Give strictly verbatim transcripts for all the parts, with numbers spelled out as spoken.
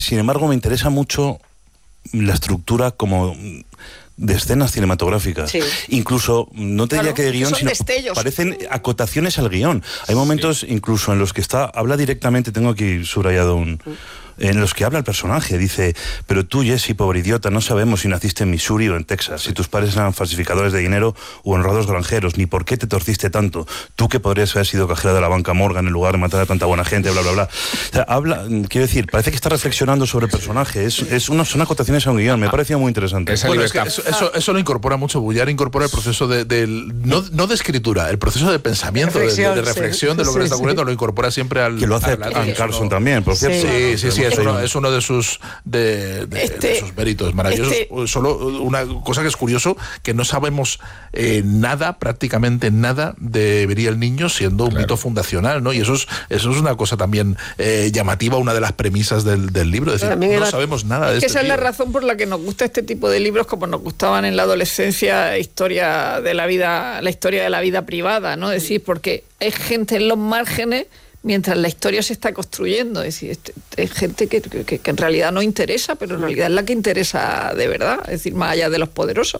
Sin embargo, me interesa mucho la estructura como de escenas cinematográficas. Sí. Incluso, no te diría claro, que de guión, sino destellos. Parecen acotaciones al guión. Hay momentos sí. incluso en los que está habla directamente, tengo aquí subrayado un... en los que habla el personaje, dice, pero tú, Jesse, pobre idiota, no sabemos si naciste en Missouri o en Texas, si tus padres eran falsificadores de dinero o honrados granjeros, ni por qué te torciste tanto, tú que podrías haber sido cajera de la banca Morgan en lugar de matar a tanta buena gente, bla, bla, bla. O sea, habla, quiero decir, parece que está reflexionando sobre el personaje, es, es una, son acotaciones a un guión, me parecía muy interesante. Bueno, es que eso, eso, eso lo incorpora mucho, Boullard incorpora el proceso de, de no, no de escritura, el proceso de pensamiento, reflexión, de, de reflexión sí. de lo que sí, le está ocurriendo, sí. lo incorpora siempre al... Que lo hace Anne Carson también, por cierto. Sí, sí, sí, es uno, es uno de sus de, de, este, de sus méritos maravillosos. Este, Solo una cosa que es curioso, que no sabemos eh, nada, prácticamente nada de Vería el niño siendo un claro. mito fundacional, ¿no? Y eso es, eso es una cosa también eh, llamativa, una de las premisas del, del libro, es decir, no era, sabemos nada de es que este esa tío. es la razón por la que nos gusta este tipo de libros, como nos gustaban en la adolescencia, historia de la vida, la historia de la vida privada, ¿no? Es decir, porque hay gente en los márgenes mientras la historia se está construyendo. Es decir, hay gente que, que, que en realidad no interesa, pero en realidad es la que interesa de verdad, es decir, más allá de los poderosos.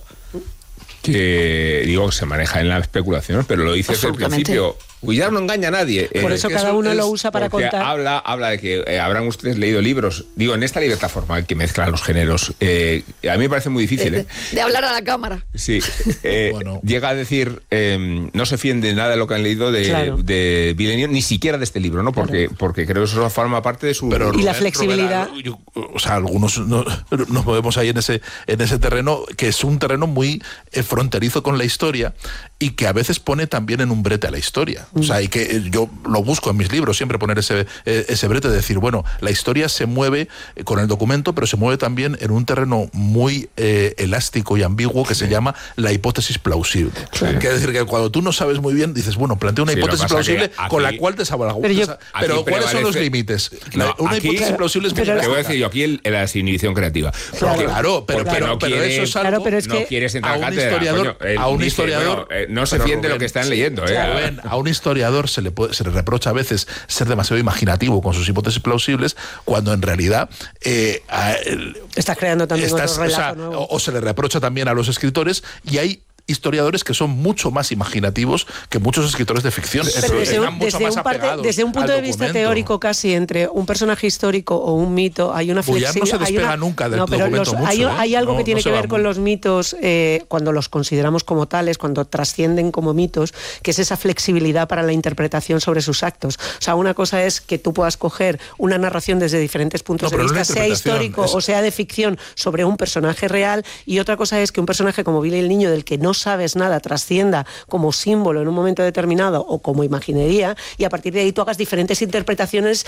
Que digo que se maneja en la especulación, pero lo dice desde el principio. Boullard no engaña a nadie. Por eh, eso cada uno es, lo usa para contar. Habla, habla de que eh, habrán ustedes leído libros. Digo, en esta libertad formal que mezcla los géneros, eh, a mí me parece muy difícil. De, ¿eh? de, de hablar a la cámara. Sí. Eh, bueno. Llega a decir, eh, no se fíen de nada de lo que han leído de, claro. de Villeneuve, ni siquiera de este libro, ¿no? Porque, claro. porque creo que eso forma parte de su... Pero, y Rubén, la flexibilidad. Rubén, yo, o sea, algunos no, nos movemos ahí en ese, en ese terreno, que es un terreno muy eh, fronterizo con la historia y que a veces pone también en un brete a la historia. Mm. O sea, y que yo lo busco en mis libros, siempre poner ese, ese brete de decir, bueno, la historia se mueve con el documento, pero se mueve también en un terreno muy eh, elástico y ambiguo que sí. se llama la hipótesis plausible. Claro. Quiere decir que cuando tú no sabes muy bien, dices, bueno, plantea una sí, hipótesis plausible aquí, con la cual te salva la Pero, yo, pero ¿cuáles son los límites? No, una aquí, hipótesis plausible es... Te voy a decir yo aquí el, la desinhibición creativa. Claro, porque, claro pero, porque pero, no pero quiere, eso es algo... Claro, pero es que no quieres entrar a un cátedra, historiador, coño, a un dice, historiador bueno, eh, no se fíen de lo que están leyendo. Eh, Rubén, a un historiador se le, puede, se le reprocha a veces ser demasiado imaginativo con sus hipótesis plausibles, cuando en realidad eh, a, estás creando también estás, otro relato o, sea, nuevo. O, o se le reprocha también a los escritores, y hay historiadores que son mucho más imaginativos que muchos escritores de ficción. Pero desde, un, desde, un parte, desde un punto de vista teórico, casi entre un personaje histórico o un mito hay una flexibilidad. No se despega una, nunca del no, pero documento los, mucho, hay, ¿eh? hay algo no, que tiene no que ver muy... con los mitos eh, cuando los consideramos como tales, cuando trascienden como mitos, que es esa flexibilidad para la interpretación sobre sus actos. O sea, una cosa es que tú puedas coger una narración desde diferentes puntos no, de vista, sea histórico es... o sea de ficción, sobre un personaje real, y otra cosa es que un personaje como Billy el Niño, del que no sabes nada, trascienda como símbolo en un momento determinado o como imaginería, y a partir de ahí tú hagas diferentes interpretaciones,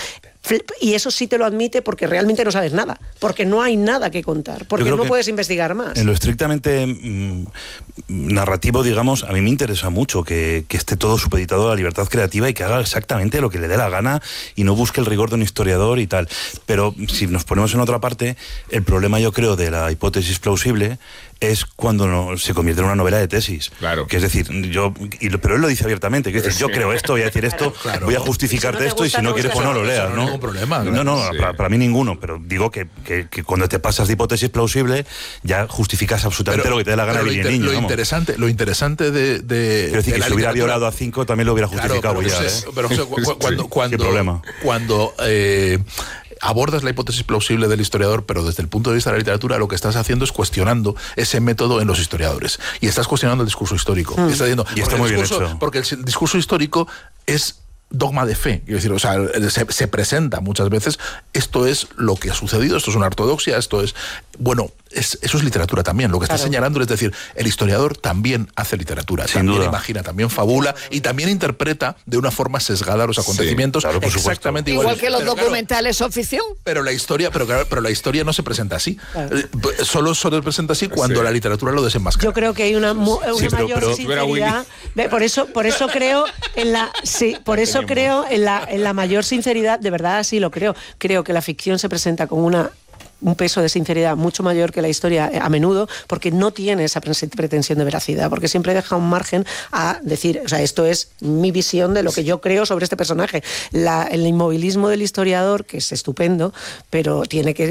y eso sí te lo admite porque realmente no sabes nada, porque no hay nada que contar, porque no puedes investigar más. En lo estrictamente mmm, narrativo, digamos, a mí me interesa mucho que, que esté todo supeditado a la libertad creativa y que haga exactamente lo que le dé la gana y no busque el rigor de un historiador y tal. Pero si nos ponemos en otra parte, el problema, yo creo, de la hipótesis plausible es cuando no, se convierte en una novela de tesis. Claro. Que es decir, yo, y, pero él lo dice abiertamente, que es decir, yo creo esto, voy a decir esto, claro. voy a justificarte si no esto, gusta, y si no quieres, pues no lo leas, ¿no? No, problema, no, no, sí. para, para mí ninguno, pero digo que, que, que cuando te pasas de hipótesis plausible, ya justificas absolutamente pero, lo que te dé la gana de inter, niño. Lo interesante, lo interesante de... de Quiero decir, de que si hubiera violado a cinco, también lo hubiera justificado. Claro, pero, ya, pero, ¿eh? pero, pero cu- cuando, sí, cuando, problema. cuando eh, abordas la hipótesis plausible del historiador, pero desde el punto de vista de la literatura, lo que estás haciendo es cuestionando ese método en los historiadores. Y estás cuestionando el discurso histórico. Mm. Y, estás diciendo, y está muy discurso, bien hecho. Porque el discurso histórico es dogma de fe, quiero decir, o sea, se, se presenta muchas veces, esto es lo que ha sucedido, esto es una ortodoxia, esto es, bueno, es, eso es literatura también, lo que está claro. señalando es decir, el historiador también hace literatura, Sin también duda. imagina, también fabula y también interpreta de una forma sesgada los acontecimientos, sí, claro, por exactamente igual. igual Igual que los pero, documentales claro, son ficción. Pero la historia, pero, claro, pero la historia no se presenta así, claro. solo, solo se presenta así cuando sí. la literatura lo desenmascara. Yo creo que hay una, una sí, pero, mayor pero, sinceridad, por eso, por eso creo en la, sí, por eso creo en la en la mayor sinceridad, de verdad así lo creo. Creo que la ficción se presenta con una un peso de sinceridad mucho mayor que la historia a menudo, porque no tiene esa pretensión de veracidad, porque siempre deja un margen a decir, o sea, esto es mi visión de lo que yo creo sobre este personaje. La, el inmovilismo del historiador, que es estupendo, pero tiene que